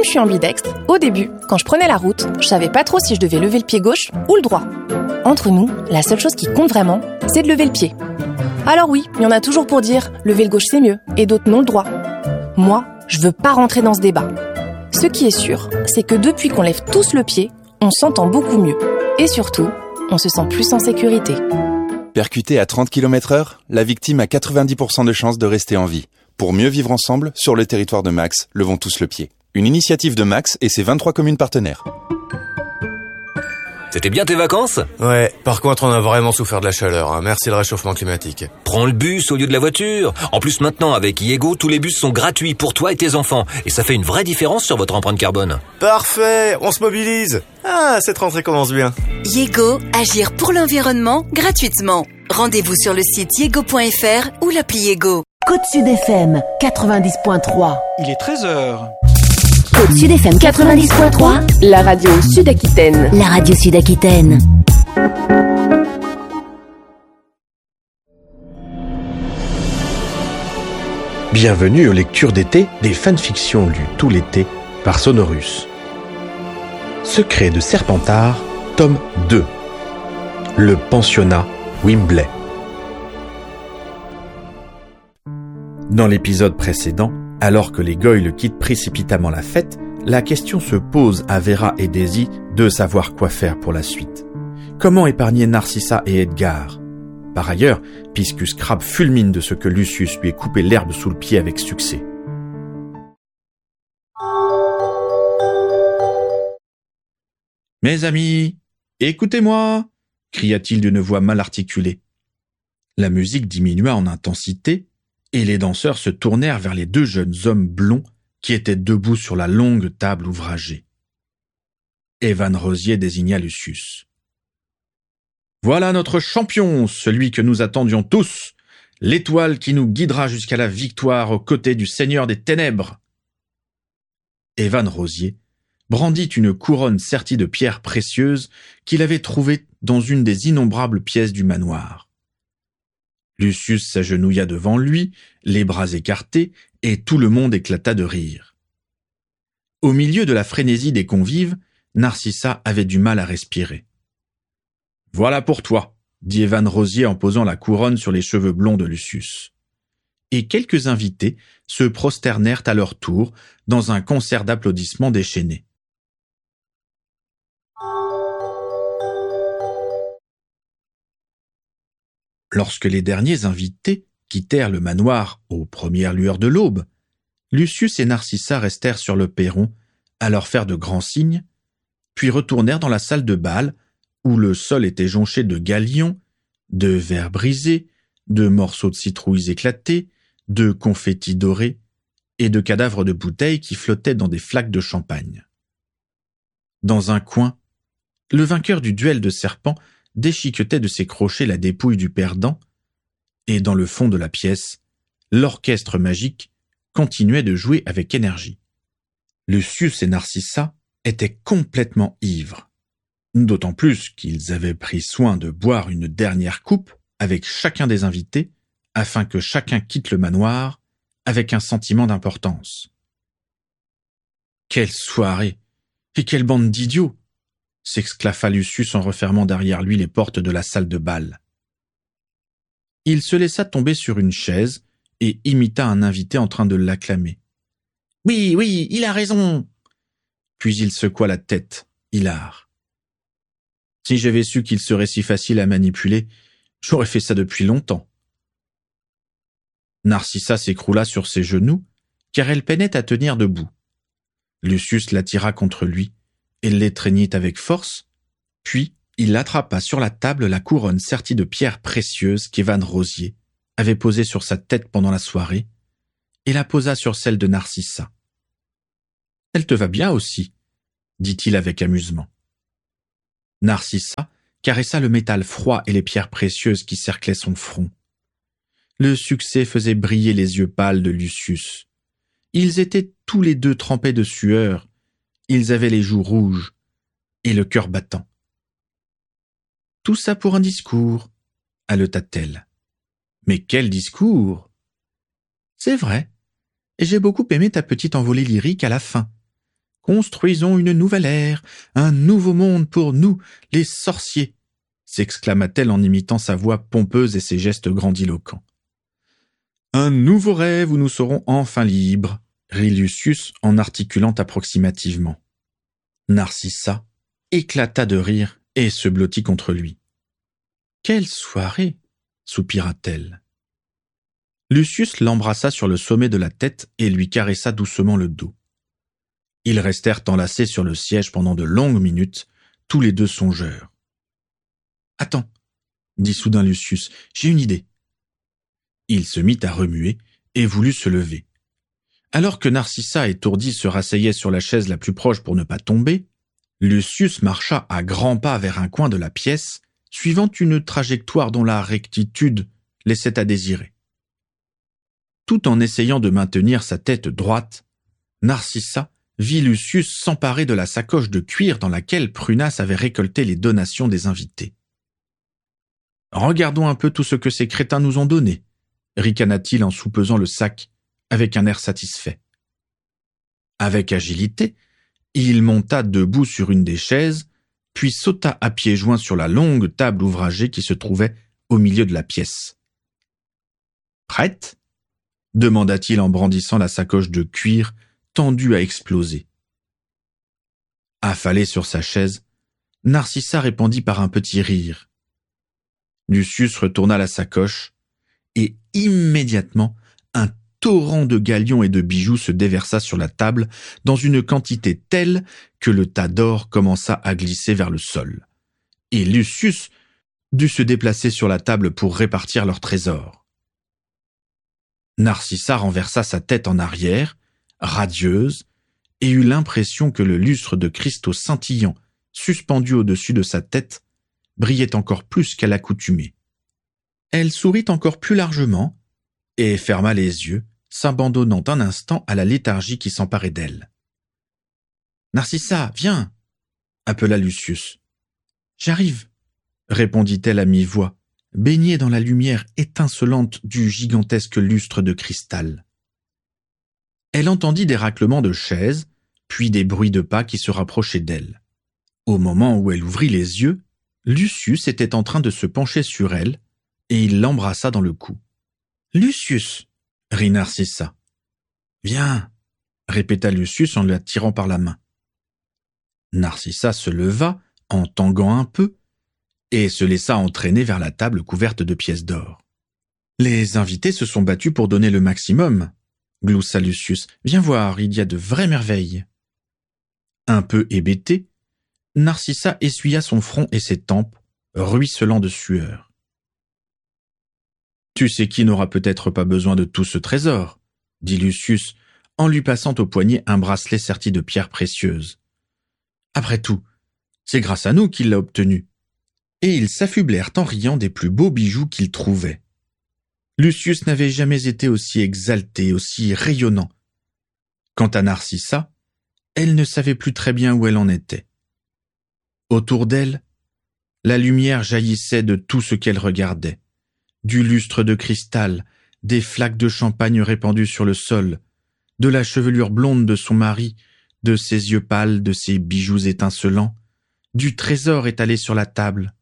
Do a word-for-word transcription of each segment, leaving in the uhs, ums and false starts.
Comme je suis ambidextre, au début, quand je prenais la route, je savais pas trop si je devais lever le pied gauche ou le droit. Entre nous, la seule chose qui compte vraiment, c'est de lever le pied. Alors oui, il y en a toujours pour dire « lever le gauche c'est mieux » et d'autres non le droit. Moi, je veux pas rentrer dans ce débat. Ce qui est sûr, c'est que depuis qu'on lève tous le pied, on s'entend beaucoup mieux. Et surtout, on se sent plus en sécurité. Percuté à trente kilomètres heure, la victime a quatre-vingt-dix pour cent de chances de rester en vie. Pour mieux vivre ensemble, sur le territoire de Max, levons tous le pied. Une initiative de Max et ses vingt-trois communes partenaires. C'était bien tes vacances ? Ouais, par contre on a vraiment souffert de la chaleur, hein. Merci le réchauffement climatique. Prends le bus au lieu de la voiture. En plus maintenant avec Yego, tous les bus sont gratuits pour toi et tes enfants. Et ça fait une vraie différence sur votre empreinte carbone. Parfait, on se mobilise. Ah, cette rentrée commence bien. Yego, agir pour l'environnement gratuitement. Rendez-vous sur le site yego point f r ou l'appli Yego. Côte Sud F M quatre-vingt-dix point trois. Il est treize heures. Côte Sud F M quatre-vingt-dix point trois, la radio Sud-Aquitaine. La radio Sud-Aquitaine. Bienvenue aux lectures d'été des fanfictions lues tout l'été par Sonorus. Secret de Serpentard, tome deux. Le pensionnat Wimbley. Dans l'épisode précédent, alors que les Goyle quittent précipitamment la fête, la question se pose à Vera et Daisy de savoir quoi faire pour la suite. Comment épargner Narcissa et Edgar ? Par ailleurs, Piscus Crabbe fulmine de ce que Lucius lui ait coupé l'herbe sous le pied avec succès. « Mes amis, écoutez-moi !» cria-t-il d'une voix mal articulée. La musique diminua en intensité, et les danseurs se tournèrent vers les deux jeunes hommes blonds qui étaient debout sur la longue table ouvragée. Evan Rosier désigna Lucius. « Voilà notre champion, celui que nous attendions tous, l'étoile qui nous guidera jusqu'à la victoire aux côtés du Seigneur des Ténèbres. » Evan Rosier brandit une couronne sertie de pierres précieuses qu'il avait trouvée dans une des innombrables pièces du manoir. Lucius s'agenouilla devant lui, les bras écartés, et tout le monde éclata de rire. Au milieu de la frénésie des convives, Narcissa avait du mal à respirer. « Voilà pour toi », dit Evan Rosier en posant la couronne sur les cheveux blonds de Lucius. Et quelques invités se prosternèrent à leur tour dans un concert d'applaudissements déchaînés. Lorsque les derniers invités quittèrent le manoir aux premières lueurs de l'aube, Lucius et Narcissa restèrent sur le perron à leur faire de grands signes, puis retournèrent dans la salle de bal où le sol était jonché de galions, de verres brisés, de morceaux de citrouilles éclatés, de confettis dorés et de cadavres de bouteilles qui flottaient dans des flaques de champagne. Dans un coin, le vainqueur du duel de serpents déchiquetait de ses crochets la dépouille du perdant, et dans le fond de la pièce, l'orchestre magique continuait de jouer avec énergie. Lucius et Narcissa étaient complètement ivres, d'autant plus qu'ils avaient pris soin de boire une dernière coupe avec chacun des invités, afin que chacun quitte le manoir avec un sentiment d'importance. Quelle soirée! Et quelle bande d'idiots! S'exclama Lucius en refermant derrière lui les portes de la salle de bal. Il se laissa tomber sur une chaise et imita un invité en train de l'acclamer. « Oui, oui, il a raison !» Puis il secoua la tête, hilar. « Si j'avais su qu'il serait si facile à manipuler, j'aurais fait ça depuis longtemps. » Narcissa s'écroula sur ses genoux, car elle peinait à tenir debout. Lucius l'attira contre lui et l'étreignit avec force, puis il attrapa sur la table la couronne sertie de pierres précieuses qu'Evan Rosier avait posée sur sa tête pendant la soirée, et la posa sur celle de Narcissa. « Elle te va bien aussi, » dit-il avec amusement. Narcissa caressa le métal froid et les pierres précieuses qui cerclaient son front. Le succès faisait briller les yeux pâles de Lucius. Ils étaient tous les deux trempés de sueur, ils avaient les joues rouges et le cœur battant. « Tout ça pour un discours, » haleta-t-elle. « Mais quel discours !»« C'est vrai, et j'ai beaucoup aimé ta petite envolée lyrique à la fin. Construisons une nouvelle ère, un nouveau monde pour nous, les sorciers, s'exclama-t-elle en imitant sa voix pompeuse et ses gestes grandiloquents. Un nouveau rêve où nous serons enfin libres, rit Lucius en articulant approximativement. Narcissa éclata de rire et se blottit contre lui. Quelle soirée, soupira-t-elle. Lucius l'embrassa sur le sommet de la tête et lui caressa doucement le dos. Ils restèrent enlacés sur le siège pendant de longues minutes, tous les deux songeurs. « Attends, » dit soudain Lucius, « j'ai une idée. » Il se mit à remuer et voulut se lever. Alors que Narcissa, étourdie, se rasseyait sur la chaise la plus proche pour ne pas tomber, Lucius marcha à grands pas vers un coin de la pièce, suivant une trajectoire dont la rectitude laissait à désirer. Tout en essayant de maintenir sa tête droite, Narcissa vit Lucius s'emparer de la sacoche de cuir dans laquelle Prunas avait récolté les donations des invités. « Regardons un peu tout ce que ces crétins nous ont donné », ricana-t-il en soupesant le sac avec un air satisfait. Avec agilité, il monta debout sur une des chaises, puis sauta à pieds joints sur la longue table ouvragée qui se trouvait au milieu de la pièce. « Prête ?» demanda-t-il en brandissant la sacoche de cuir tendue à exploser. Affalé sur sa chaise, Narcissa répondit par un petit rire. Lucius retourna la sacoche, et immédiatement, un torrent de galions et de bijoux se déversa sur la table dans une quantité telle que le tas d'or commença à glisser vers le sol. Et Lucius dut se déplacer sur la table pour répartir leurs trésors. Narcissa renversa sa tête en arrière, radieuse, et eut l'impression que le lustre de cristaux scintillant suspendu au-dessus de sa tête brillait encore plus qu'à l'accoutumée. Elle sourit encore plus largement et ferma les yeux, s'abandonnant un instant à la léthargie qui s'emparait d'elle. « Narcissa, viens !» appela Lucius. « J'arrive !» répondit-elle à mi-voix, baignée dans la lumière étincelante du gigantesque lustre de cristal. Elle entendit des raclements de chaises, puis des bruits de pas qui se rapprochaient d'elle. Au moment où elle ouvrit les yeux, Lucius était en train de se pencher sur elle, et il l'embrassa dans le cou. « Lucius !» rit Narcissa. « Viens !» répéta Lucius en la tirant par la main. Narcissa se leva, en tanguant un peu, et se laissa entraîner vers la table couverte de pièces d'or. « Les invités se sont battus pour donner le maximum, » gloussa Lucius. « Viens voir, il y a de vraies merveilles. » Un peu hébété, Narcissa essuya son front et ses tempes, ruisselant de sueur. « Tu sais qui n'aura peut-être pas besoin de tout ce trésor, » dit Lucius, en lui passant au poignet un bracelet serti de pierres précieuses. « Après tout, c'est grâce à nous qu'il l'a obtenu. » Et ils s'affublèrent en riant des plus beaux bijoux qu'ils trouvaient. Lucius n'avait jamais été aussi exalté, aussi rayonnant. Quant à Narcissa, elle ne savait plus très bien où elle en était. Autour d'elle, la lumière jaillissait de tout ce qu'elle regardait, du lustre de cristal, des flaques de champagne répandues sur le sol, de la chevelure blonde de son mari, de ses yeux pâles, de ses bijoux étincelants, du trésor étalé sur la table.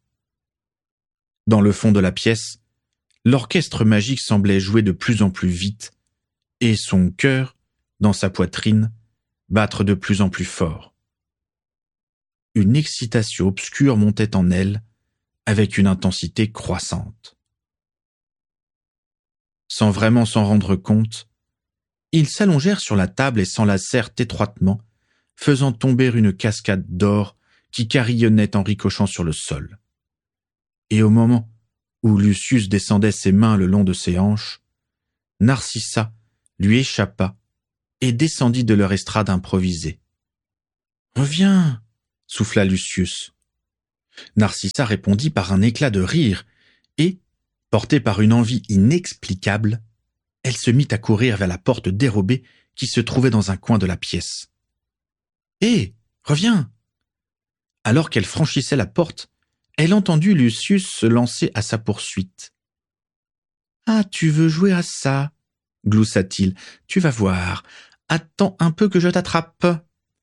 Dans le fond de la pièce, l'orchestre magique semblait jouer de plus en plus vite, et son cœur, dans sa poitrine, battre de plus en plus fort. Une excitation obscure montait en elle, avec une intensité croissante. Sans vraiment s'en rendre compte, ils s'allongèrent sur la table et s'enlacèrent étroitement, faisant tomber une cascade d'or qui carillonnait en ricochant sur le sol. Et au moment où Lucius descendait ses mains le long de ses hanches, Narcissa lui échappa et descendit de leur estrade improvisée. « Reviens !» souffla Lucius. Narcissa répondit par un éclat de rire et, portée par une envie inexplicable, elle se mit à courir vers la porte dérobée qui se trouvait dans un coin de la pièce. « Hé, reviens !» Alors qu'elle franchissait la porte, elle entendit Lucius se lancer à sa poursuite. « Ah, tu veux jouer à ça ?» gloussa-t-il. « Tu vas voir. Attends un peu que je t'attrape. »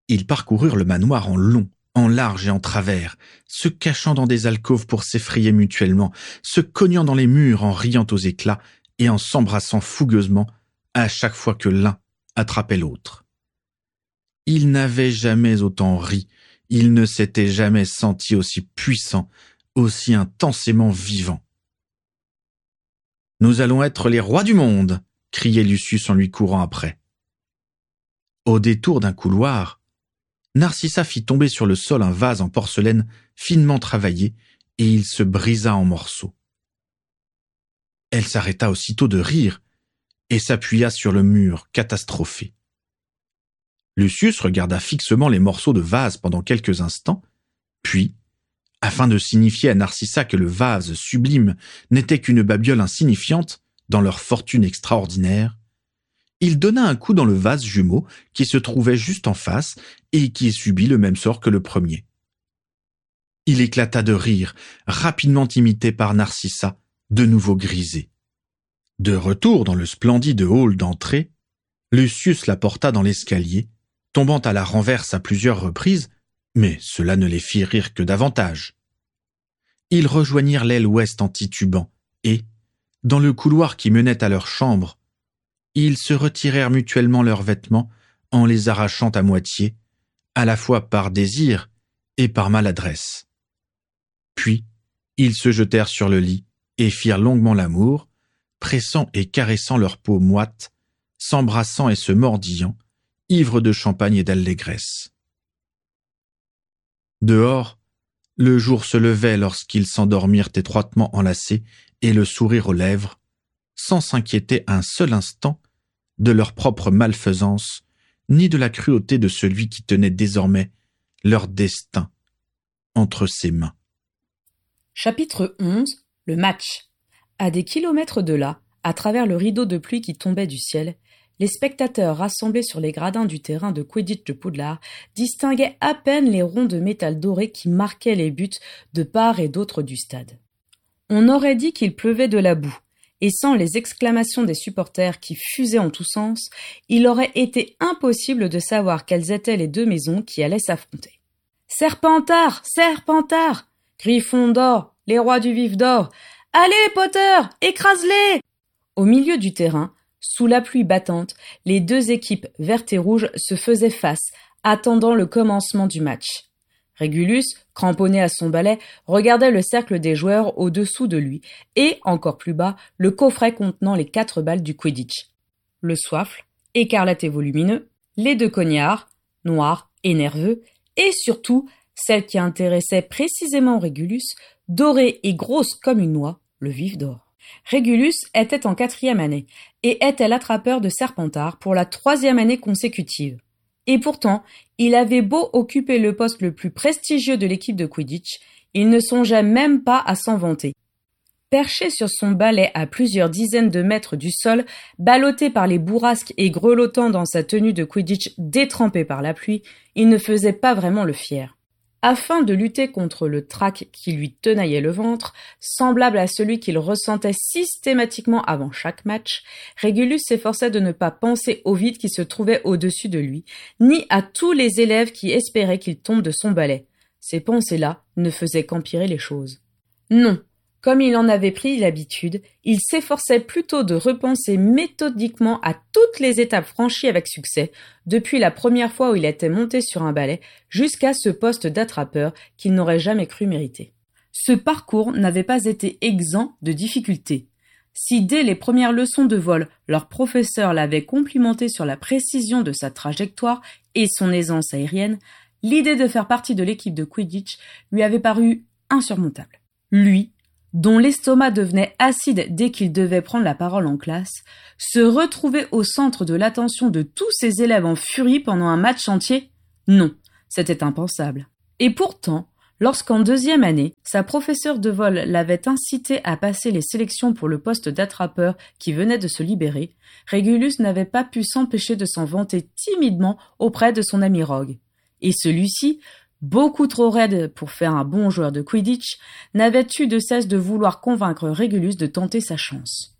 Ils parcoururent le manoir en long, en large et en travers, se cachant dans des alcôves pour s'effrayer mutuellement, se cognant dans les murs en riant aux éclats et en s'embrassant fougueusement à chaque fois que l'un attrapait l'autre. Ils n'avaient jamais autant ri, ils ne s'étaient jamais sentis aussi puissants, aussi intensément vivants. « Nous allons être les rois du monde !» criait Lucius en lui courant après. Au détour d'un couloir, Narcissa fit tomber sur le sol un vase en porcelaine finement travaillé et il se brisa en morceaux. Elle s'arrêta aussitôt de rire et s'appuya sur le mur, catastrophée. Lucius regarda fixement les morceaux de vase pendant quelques instants, puis, afin de signifier à Narcissa que le vase sublime n'était qu'une babiole insignifiante dans leur fortune extraordinaire, il donna un coup dans le vase jumeau qui se trouvait juste en face et qui subit le même sort que le premier. Il éclata de rire, rapidement imité par Narcissa, de nouveau grisé. De retour dans le splendide hall d'entrée, Lucius la porta dans l'escalier, tombant à la renverse à plusieurs reprises, mais cela ne les fit rire que davantage. Ils rejoignirent l'aile ouest en titubant, et, dans le couloir qui menait à leur chambre, ils se retirèrent mutuellement leurs vêtements en les arrachant à moitié, à la fois par désir et par maladresse. Puis, ils se jetèrent sur le lit et firent longuement l'amour, pressant et caressant leur peau moite, s'embrassant et se mordillant, ivres de champagne et d'allégresse. Dehors, le jour se levait lorsqu'ils s'endormirent étroitement enlacés et le sourire aux lèvres, sans s'inquiéter un seul instant de leur propre malfaisance, ni de la cruauté de celui qui tenait désormais leur destin entre ses mains. Chapitre onze. Le match. À des kilomètres de là, à travers le rideau de pluie qui tombait du ciel, les spectateurs rassemblés sur les gradins du terrain de Quidditch de Poudlard distinguaient à peine les ronds de métal doré qui marquaient les buts de part et d'autre du stade. On aurait dit qu'il pleuvait de la boue, et sans les exclamations des supporters qui fusaient en tous sens, il aurait été impossible de savoir quelles étaient les deux maisons qui allaient s'affronter. « Serpentard! Serpentard! Gryffondor! Les rois du vif d'or! Allez, Potter! Écrase-les !» Au milieu du terrain, sous la pluie battante, les deux équipes vertes et rouges se faisaient face, attendant le commencement du match. Régulus, cramponné à son balai, regardait le cercle des joueurs au-dessous de lui et, encore plus bas, le coffret contenant les quatre balles du Quidditch. Le soifle, écarlate et volumineux, les deux cognards, noirs et nerveux, et surtout, celle qui intéressait précisément Régulus, dorée et grosse comme une noix, le vif d'or. Régulus était en quatrième année et était l'attrapeur de Serpentard pour la troisième année consécutive. Et pourtant, il avait beau occuper le poste le plus prestigieux de l'équipe de Quidditch, il ne songeait même pas à s'en vanter. Perché sur son balai à plusieurs dizaines de mètres du sol, ballotté par les bourrasques et grelottant dans sa tenue de Quidditch détrempée par la pluie, il ne faisait pas vraiment le fier. Afin de lutter contre le trac qui lui tenaillait le ventre, semblable à celui qu'il ressentait systématiquement avant chaque match, Régulus s'efforçait de ne pas penser au vide qui se trouvait au-dessus de lui, ni à tous les élèves qui espéraient qu'il tombe de son balai. Ces pensées-là ne faisaient qu'empirer les choses. Non, comme il en avait pris l'habitude, il s'efforçait plutôt de repenser méthodiquement à toutes les étapes franchies avec succès, depuis la première fois où il était monté sur un balai jusqu'à ce poste d'attrapeur qu'il n'aurait jamais cru mériter. Ce parcours n'avait pas été exempt de difficultés. Si dès les premières leçons de vol, leur professeur l'avait complimenté sur la précision de sa trajectoire et son aisance aérienne, l'idée de faire partie de l'équipe de Quidditch lui avait paru insurmontable. Lui, dont l'estomac devenait acide dès qu'il devait prendre la parole en classe, se retrouver au centre de l'attention de tous ses élèves en furie pendant un match entier? Non, c'était impensable. Et pourtant, lorsqu'en deuxième année, sa professeure de vol l'avait incité à passer les sélections pour le poste d'attrapeur qui venait de se libérer, Régulus n'avait pas pu s'empêcher de s'en vanter timidement auprès de son ami Rogue. Et celui-ci, beaucoup trop raide pour faire un bon joueur de Quidditch, n'avait eu de cesse de vouloir convaincre Régulus de tenter sa chance.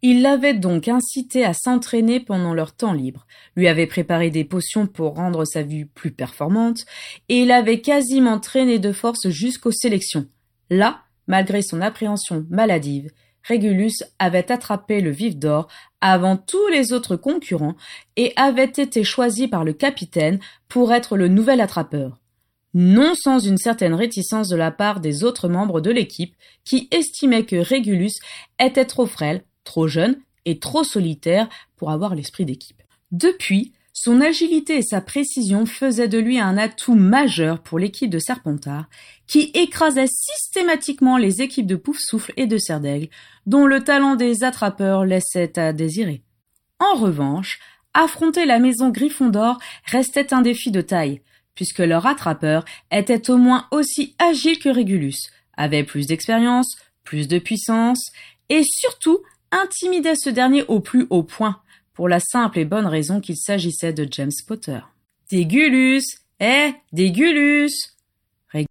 Il l'avait donc incité à s'entraîner pendant leur temps libre, lui avait préparé des potions pour rendre sa vue plus performante, et l'avait quasiment traîné de force jusqu'aux sélections. Là, malgré son appréhension maladive, Régulus avait attrapé le vif d'or avant tous les autres concurrents et avait été choisi par le capitaine pour être le nouvel attrapeur. Non sans une certaine réticence de la part des autres membres de l'équipe qui estimaient que Régulus était trop frêle, trop jeune et trop solitaire pour avoir l'esprit d'équipe. Depuis, son agilité et sa précision faisaient de lui un atout majeur pour l'équipe de Serpentard, qui écrasait systématiquement les équipes de Poufsouffle et de Serdaigle, dont le talent des attrapeurs laissait à désirer. En revanche, affronter la maison Gryffondor restait un défi de taille, puisque leur attrapeur était au moins aussi agile que Régulus, avait plus d'expérience, plus de puissance, et surtout intimidait ce dernier au plus haut point, pour la simple et bonne raison qu'il s'agissait de James Potter. « Dégulus! Eh, Dégulus !» Rég...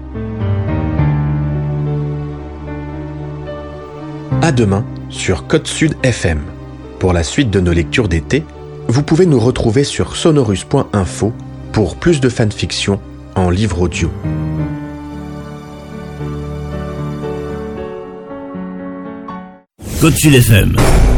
À demain sur Côte Sud F M. Pour la suite de nos lectures d'été, vous pouvez nous retrouver sur sonorus point info pour plus de fanfiction en livre audio. Côte Sud F M.